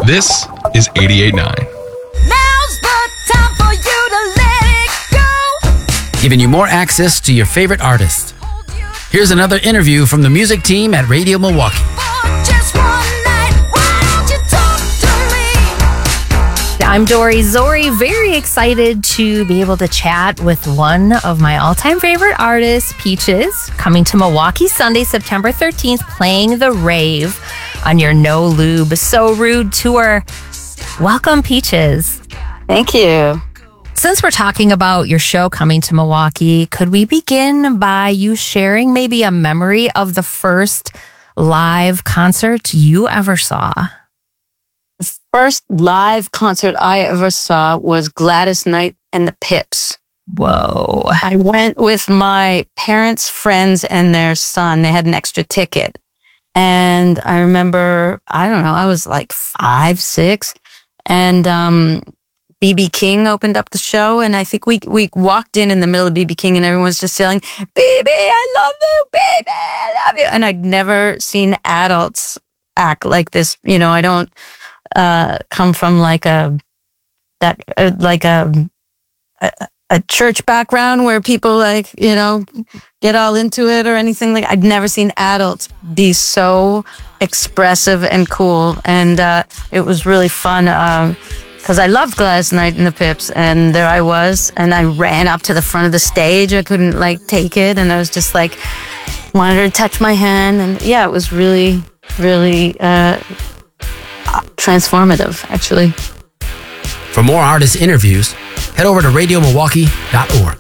This is 88.9. Now's the time for you to let it go. Giving you more access to your favorite artist. Here's another interview from the music team at Radio Milwaukee. For just one night, why don't you talk to me? I'm Dory Zori, very excited to be able to chat with one of my all-time favorite artists, Peaches, coming to Milwaukee Sunday, September 13th, playing The Rave on your No Lube So Rude tour. Welcome, Peaches. Thank you. Since we're talking about your show coming to Milwaukee, could we begin by you sharing maybe a memory of the first live concert you ever saw? The first live concert I ever saw was Gladys Knight and the Pips. Whoa. I went with my parents' friends and their son. They had an extra ticket. And I remember, I don't know, I was like 5, 6. And B.B. King opened up the show. And I think we walked in the middle of B.B. King and everyone was just yelling, "Baby, I love you, baby, I love you." And I'd never seen adults act like this. You know, I don't come from like a church background where people like, you know, get all into it or anything like. I'd never seen adults be so expressive and cool, and it was really fun because I loved Gladys Knight and the Pips, and there I was, and I ran up to the front of the stage. I couldn't like take it, and I was just like wanted her to touch my hand, and yeah, it was really, really transformative, actually. For more artist interviews, head over to radiomilwaukee.org.